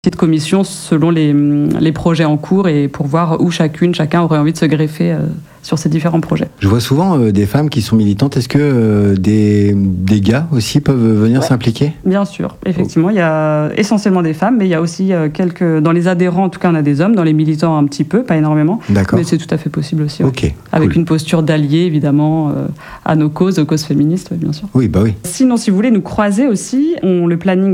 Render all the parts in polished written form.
petite commission selon les projets en cours et pour voir où chacun aurait envie de se greffer sur ces différents projets. Je vois souvent des femmes qui sont militantes. Est-ce que des gars aussi peuvent venir s'impliquer ? Bien sûr, effectivement, il y a essentiellement des femmes, mais il y a aussi dans les adhérents, en tout cas on a des hommes, dans les militants un petit peu, pas énormément, D'accord. Mais c'est tout à fait possible aussi. Ok, avec cool. une posture d'allié évidemment à nos causes, aux causes féministes, bien sûr. Oui, bah oui. Sinon, si vous voulez nous croiser aussi, le planning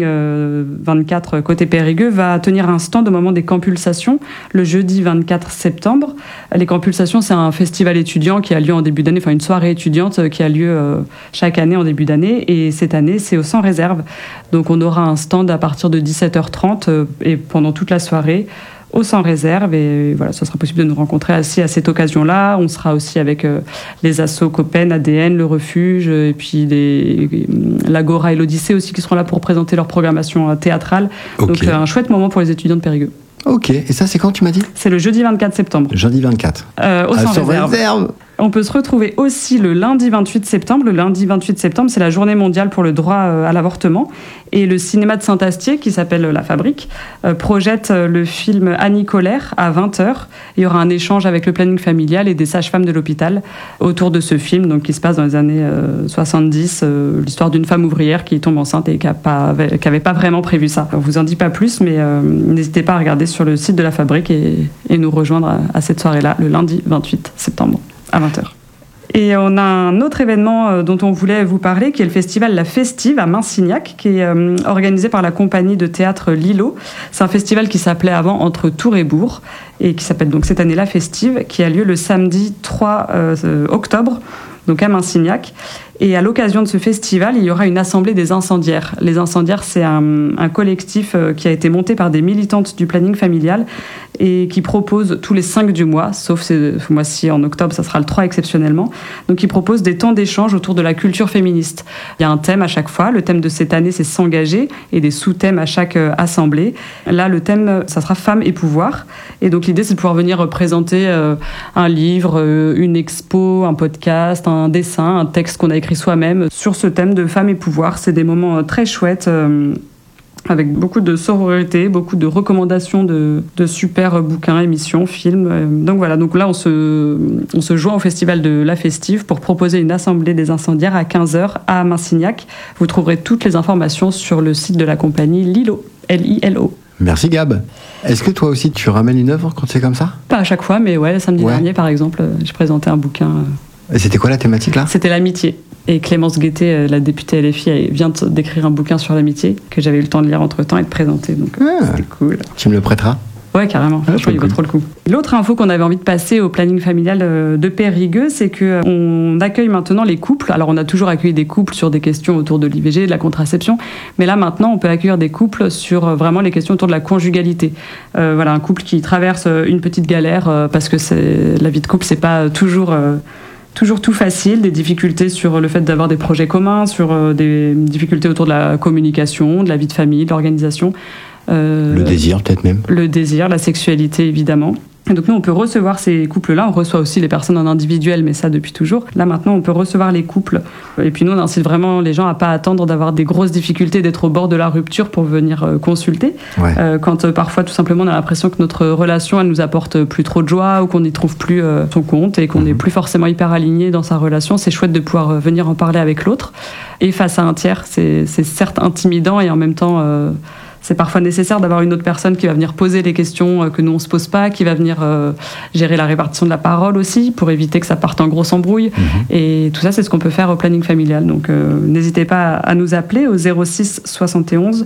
24 côté Périgueux va tenir un stand au moment des Campulsations, le jeudi 24 septembre. Les Campulsations, c'est un festival étudiant qui a lieu en début d'année, enfin une soirée étudiante qui a lieu chaque année en début d'année. Et cette année, c'est au Sans Réserve. Donc on aura un stand à partir de 17h30 et pendant toute la soirée au Sans Réserve. Et voilà, ça sera possible de nous rencontrer aussi à cette occasion-là. On sera aussi avec les assos Copen, ADN, Le Refuge, et puis l'Agora et l'Odyssée aussi qui seront là pour présenter leur programmation théâtrale. Okay. Donc un chouette moment pour les étudiants de Périgueux. Ok, et ça c'est quand tu m'as dit ? C'est le jeudi 24 septembre. Jeudi 24. Au Sans Réserve. On peut se retrouver aussi le lundi 28 septembre. Le lundi 28 septembre, c'est la journée mondiale pour le droit à l'avortement. Et le cinéma de Saint-Astier, qui s'appelle La Fabrique, projette le film Annie Colère à 20h. Il y aura un échange avec le planning familial et des sages-femmes de l'hôpital autour de ce film, donc qui se passe dans les années 70, l'histoire d'une femme ouvrière qui tombe enceinte et qui n'avait pas vraiment prévu ça. On vous en dit pas plus, mais n'hésitez pas à regarder sur le site de La Fabrique et nous rejoindre à cette soirée-là, le lundi 28 septembre. À 20h. Et on a un autre événement dont on voulait vous parler, qui est le festival La Festive à Minsignac, qui est organisé par la compagnie de théâtre Lilo. C'est un festival qui s'appelait avant Entre Tours et Bourg, et qui s'appelle donc cette année La Festive, qui a lieu le samedi 3 octobre, donc à Minsignac. Et à l'occasion de ce festival, il y aura une assemblée des incendiaires. Les incendiaires, c'est un collectif qui a été monté par des militantes du planning familial et qui propose tous les 5 du mois, sauf ce mois-ci en octobre, ça sera le 3 exceptionnellement. Donc ils proposent des temps d'échange autour de la culture féministe. Il y a un thème à chaque fois. Le thème de cette année, c'est s'engager, et des sous-thèmes à chaque assemblée. Là, le thème, ça sera femmes et pouvoir. Et donc l'idée, c'est de pouvoir venir présenter un livre, une expo, un podcast, un dessin, un texte qu'on a écrit soi-même sur ce thème de femmes et pouvoir. C'est des moments très chouettes avec beaucoup de sororité, beaucoup de recommandations de super bouquins, émissions, films. Donc voilà, donc là on se joint au festival de La Festive pour proposer une assemblée des incendiaires à 15h à Minsignac. Vous trouverez toutes les informations sur le site de la compagnie Lilo, Lilo. Merci Gab. Est-ce que toi aussi tu ramènes une œuvre quand c'est comme ça ? Pas à chaque fois, mais ouais, le samedi dernier par exemple, j'ai présenté un bouquin. Et c'était quoi la thématique là ? C'était l'amitié. Et Clémence Guettet, la députée LFI, vient d'écrire un bouquin sur l'amitié que j'avais eu le temps de lire entre-temps et de présenter. Donc c'était cool. Tu me le prêteras ? Ouais, carrément. Franchement, il vaut trop le coup. L'autre info qu'on avait envie de passer au planning familial de Périgueux, c'est qu'on accueille maintenant les couples. Alors, on a toujours accueilli des couples sur des questions autour de l'IVG, de la contraception. Mais là, maintenant, on peut accueillir des couples sur vraiment les questions autour de la conjugalité. Voilà, un couple qui traverse une petite galère parce que la vie de couple, c'est pas toujours tout facile, des difficultés sur le fait d'avoir des projets communs, sur des difficultés autour de la communication, de la vie de famille, de l'organisation. Le désir peut-être même. Le désir, la sexualité évidemment. Et donc nous on peut recevoir ces couples-là, on reçoit aussi les personnes en individuel, mais ça depuis toujours. Là maintenant on peut recevoir les couples. Et puis nous on incite vraiment les gens à pas attendre d'avoir des grosses difficultés, d'être au bord de la rupture pour venir consulter. Ouais. Quand parfois tout simplement on a l'impression que notre relation elle nous apporte plus trop de joie ou qu'on n'y trouve plus son compte et qu'on n'est plus forcément hyper aligné dans sa relation, c'est chouette de pouvoir venir en parler avec l'autre. Et face à un tiers, c'est certes intimidant et en même temps... c'est parfois nécessaire d'avoir une autre personne qui va venir poser les questions que nous on se pose pas, qui va venir gérer la répartition de la parole aussi pour éviter que ça parte en grosse embrouille. Et tout ça, c'est ce qu'on peut faire au planning familial. Donc n'hésitez pas à nous appeler au 06 71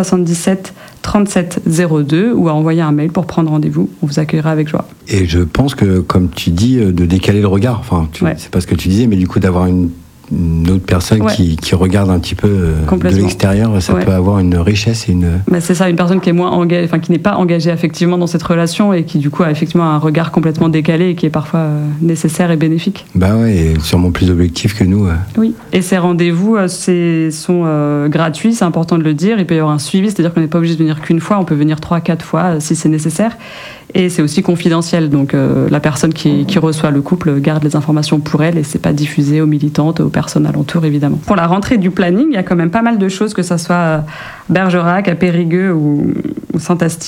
77 37 02 ou à envoyer un mail pour prendre rendez-vous. On vous accueillera avec joie. Et je pense que, comme tu dis, de décaler le regard. Enfin, c'est pas ce que tu disais, mais du coup d'avoir une autre personne qui regarde un petit peu de l'extérieur, ça peut avoir une richesse et une... Bah c'est ça, une personne qui est moins engagée, qui n'est pas engagée affectivement dans cette relation et qui du coup a effectivement un regard complètement décalé et qui est parfois nécessaire et bénéfique. Bah ouais, et sûrement plus objectif que nous. Oui, et ces rendez-vous sont gratuits, c'est important de le dire. Il peut y avoir un suivi, c'est-à-dire qu'on n'est pas obligé de venir qu'une fois, on peut venir 3-4 fois si c'est nécessaire. Et c'est aussi confidentiel, donc la personne qui reçoit le couple garde les informations pour elle et c'est pas diffusé aux militantes, aux personnes alentour, évidemment. Pour la rentrée du planning, il y a quand même pas mal de choses, que ça soit à Bergerac, à Périgueux ou Saint-Astier.